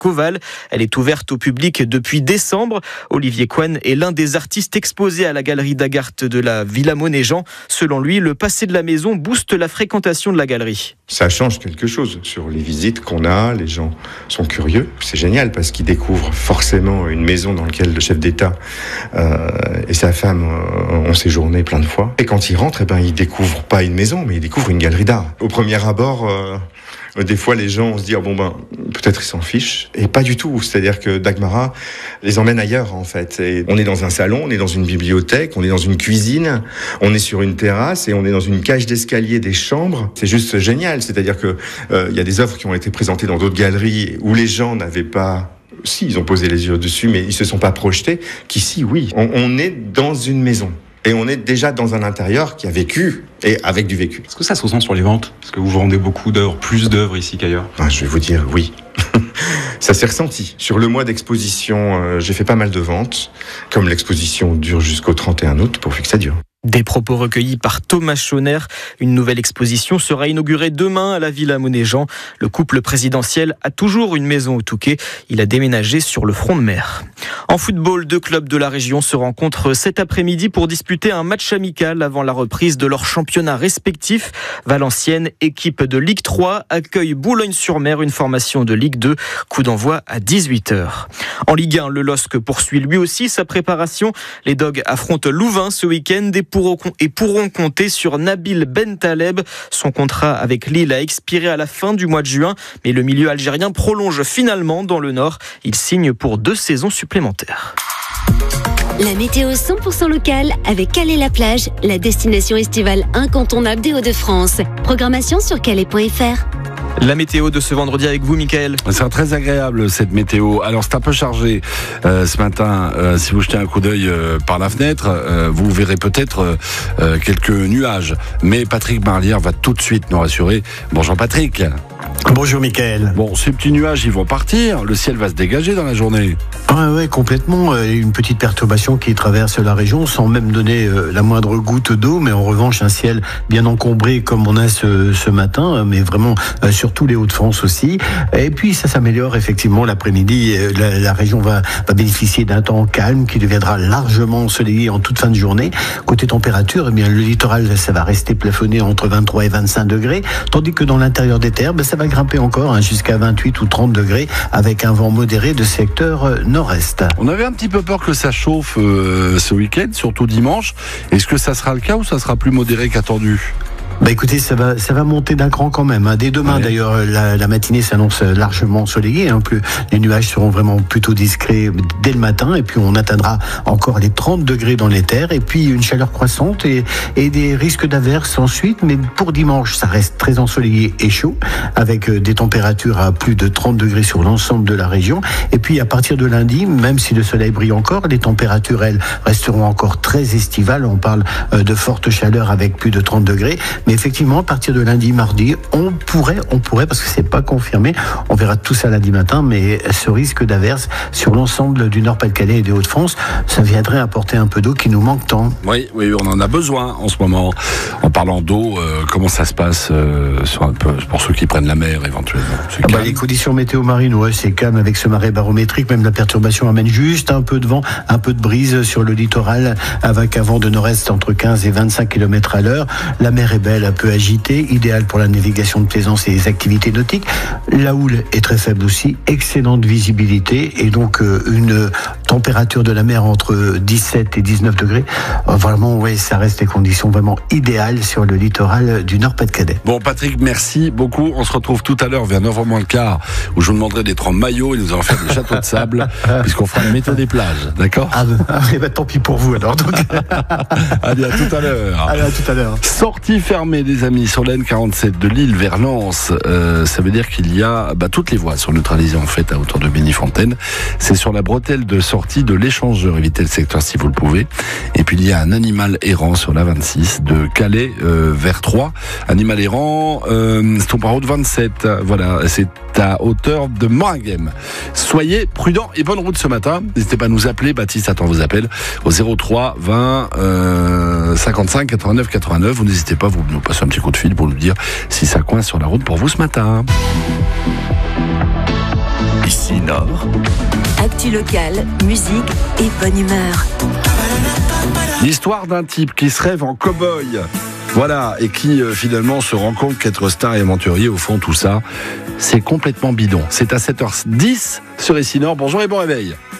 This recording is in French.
Koval. Elle est ouverte au public depuis décembre. Olivier Coine est l'un des artistes exposés à la galerie Daguerre de la Villa Monéjean. Selon lui, le passé de la maison booste la fréquentation de la galerie. Ça change quelque chose sur les visites qu'on a. Les gens sont curieux. C'est génial parce qu'ils découvrent forcément une maison dans laquelle le chef d'État et sa femme ont séjourné plein de fois. Et quand ils rentrent, ils découvrent pas une maison, mais ils découvrent une galerie d'art. Au premier abord, des fois les gens vont se dire peut-être ils s'en fichent, et pas du tout. C'est-à-dire que Dagmara les emmène ailleurs en fait. Et on est dans un salon, on est dans une bibliothèque, on est dans une cuisine, on est sur une terrasse et on est dans une cage d'escalier des chambres. C'est juste génial. C'est-à-dire que il y a des œuvres qui ont été présentées dans d'autres galeries où les gens n'avaient pas. Si, ils ont posé les yeux dessus, mais ils se sont pas projetés. Qu'ici, oui, on est dans une maison. Et on est déjà dans un intérieur qui a vécu et avec du vécu. Est-ce que ça se ressent sur les ventes ? Parce que vous vendez beaucoup d'œuvres, plus d'œuvres ici qu'ailleurs. Je vais vous dire oui. Ça s'est ressenti. Sur le mois d'exposition, j'ai fait pas mal de ventes. Comme l'exposition dure jusqu'au 31 août, pourvu que ça dure. Des propos recueillis par Thomas Schoner. Une nouvelle exposition sera inaugurée demain à la Villa Monéjean. Le couple présidentiel a toujours une maison au Touquet. Il a déménagé sur le front de mer. En football, 2 clubs de la région se rencontrent cet après-midi pour disputer un match amical avant la reprise de leur championnat respectif. Valenciennes, équipe de Ligue 3, accueille Boulogne-sur-Mer, une formation de Ligue 2. Coup d'envoi à 18h. En Ligue 1, le LOSC poursuit lui aussi sa préparation. Les Dogs affrontent Louvain ce week-end et pourront compter sur Nabil Bentaleb. Son contrat avec Lille a expiré à la fin du mois de juin, mais le milieu algérien prolonge finalement dans le Nord. Il signe pour 2 saisons supplémentaires. La météo 100% locale avec Calais-la-Plage, la destination estivale incontournable des Hauts-de-France. Programmation sur calais.fr. La météo de ce vendredi avec vous, Mickaël. Ça sera très agréable cette météo. Alors c'est un peu chargé ce matin. Si vous jetez un coup d'œil par la fenêtre, vous verrez peut-être quelques nuages. Mais Patrick Marlière va tout de suite nous rassurer. Bonjour Patrick. Bonjour Mickaël. Bon, ces petits nuages, ils vont partir. Le ciel va se dégager dans la journée. Ouais, complètement. Une petite perturbation qui traverse la région sans même donner la moindre goutte d'eau. Mais en revanche, un ciel bien encombré comme on a ce matin. Mais vraiment sur tous les Hauts-de-France aussi. Et puis ça s'améliore effectivement l'après-midi. La région va bénéficier d'un temps calme qui deviendra largement ensoleillé en toute fin de journée. Côté température, le littoral, ça va rester plafonné entre 23 et 25 degrés. Tandis que dans l'intérieur des terres, ça va grimper encore jusqu'à 28 ou 30 degrés avec un vent modéré de secteur nord-est. On avait un petit peu peur que ça chauffe ce week-end, surtout dimanche. Est-ce que ça sera le cas ou ça sera plus modéré qu'attendu ? Écoutez, ça va monter d'un cran quand même. Dès demain, d'ailleurs, la matinée s'annonce largement ensoleillée. Les nuages seront vraiment plutôt discrets dès le matin. Et puis, on atteindra encore les 30 degrés dans les terres. Et puis, une chaleur croissante et des risques d'averses ensuite. Mais pour dimanche, ça reste très ensoleillé et chaud, avec des températures à plus de 30 degrés sur l'ensemble de la région. Et puis, à partir de lundi, même si le soleil brille encore, les températures, elles, resteront encore très estivales. On parle de forte chaleur avec plus de 30 degrés. Mais effectivement, à partir de lundi, mardi, on pourrait, parce que c'est pas confirmé, on verra tout ça lundi matin, mais ce risque d'averse sur l'ensemble du Nord-Pas-de-Calais et des Hauts-de-France, ça viendrait apporter un peu d'eau qui nous manque tant. Oui, on en a besoin en ce moment. En parlant d'eau, comment ça se passe pour ceux qui prennent la mer éventuellement ? Les conditions météo marines, c'est calme avec ce marais barométrique, même la perturbation amène juste un peu de vent, un peu de brise sur le littoral, avec un vent de nord-est entre 15 et 25 km à l'heure. La mer est belle, un peu agitée, idéale pour la navigation de plaisance et les activités nautiques. La houle est très faible aussi, excellente visibilité et donc une température de la mer entre 17 et 19 degrés. Vraiment, ça reste des conditions vraiment idéales sur le littoral du Nord-Pas-de-Calais. Bon, Patrick, merci beaucoup. On se retrouve tout à l'heure vers 9h moins le quart, où je vous demanderai d'être en maillot et nous allons faire des châteaux de sable, puisqu'on fera la météo des plages. D'accord ? Tant pis pour vous alors. Donc. Allez, à tout à l'heure. Allez, à tout à l'heure. Sortie fermée, des amis, sur la N47 de Lille vers Lens. Ça veut dire qu'il y a toutes les voies sont neutralisées en fait à hauteur de Bénifontaine. C'est sur la bretelle de sortie de l'échangeur. Évitez le secteur si vous le pouvez. Et puis il y a un animal errant sur la 26 de Calais vers Troyes. Animal errant, c'est au route 27. Voilà, c'est à hauteur de Moringhem. Soyez prudents et bonne route ce matin. N'hésitez pas à nous appeler. Baptiste attend vos appels au 03 20 55 89 89. Vous n'hésitez pas, vous nous passez un petit coup de fil pour nous dire si ça coince sur la route pour vous ce matin. Ici Nord. Actu locale, musique et bonne humeur. L'histoire d'un type qui se rêve en cow-boy. Voilà, et qui finalement se rend compte qu'être star et aventurier, au fond, tout ça, c'est complètement bidon. C'est à 7h10 sur Ici Nord. Bonjour et bon réveil.